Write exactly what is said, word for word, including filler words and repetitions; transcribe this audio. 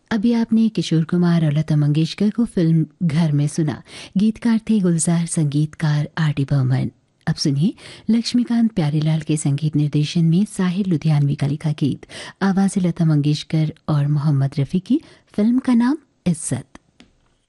अभी आपने किशोर कुमार और लता मंगेशकर को फिल्म घर में सुना। गीतकार थे गुलजार, संगीतकार आर डी बर्मन। अब सुनिए लक्ष्मीकांत प्यारेलाल के संगीत निर्देशन में साहिर लुधियानवी का लिखा गीत, आवाज़ लता मंगेशकर और मोहम्मद रफ़ी की। फिल्म का नाम इज्जत।